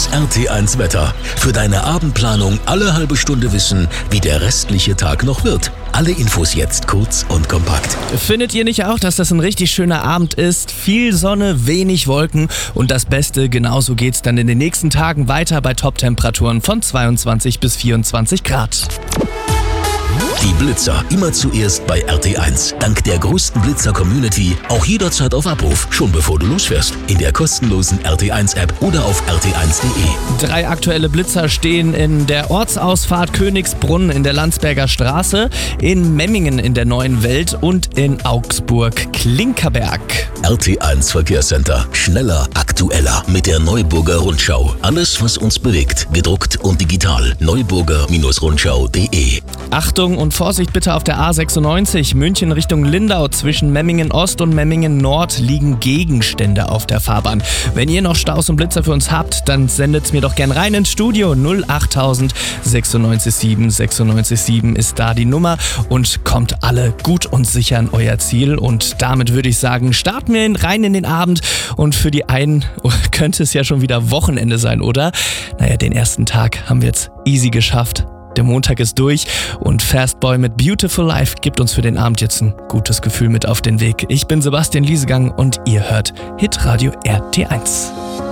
Das RT1 Wetter. Für deine Abendplanung alle halbe Stunde wissen, wie der restliche Tag noch wird. Alle Infos jetzt kurz und kompakt. Findet ihr nicht auch, dass das ein richtig schöner Abend ist? Viel Sonne, wenig Wolken und das Beste, genauso geht's dann in den nächsten Tagen weiter bei Top-Temperaturen von 22 bis 24 Grad. Die Blitzer immer zuerst bei RT1. Dank der größten Blitzer-Community auch jederzeit auf Abruf, schon bevor du losfährst. In der kostenlosen RT1-App oder auf rt1.de. 3 aktuelle Blitzer stehen in der Ortsausfahrt Königsbrunn in der Landsberger Straße, in Memmingen in der Neuen Welt und in Augsburg-Klinkerberg. RT1 Verkehrscenter. Schneller, aktueller mit der Neuburger Rundschau. Alles, was uns bewegt. Gedruckt und digital. neuburger-rundschau.de. Achtung und Vorsicht bitte auf der A96 München Richtung Lindau. Zwischen Memmingen Ost und Memmingen Nord liegen Gegenstände auf der Fahrbahn. Wenn ihr noch Staus und Blitzer für uns habt, dann sendet's mir doch gern rein ins Studio. 08000 967 967 ist da die Nummer und kommt alle gut und sicher an euer Ziel. Und damit würde ich sagen, starten wir rein in den Abend. Und für die einen könnte es ja schon wieder Wochenende sein, oder? Naja, den ersten Tag haben wir jetzt easy geschafft. Der Montag ist durch und Fastboy mit Beautiful Life gibt uns für den Abend jetzt ein gutes Gefühl mit auf den Weg. Ich bin Sebastian Liesegang und ihr hört Hitradio RT1.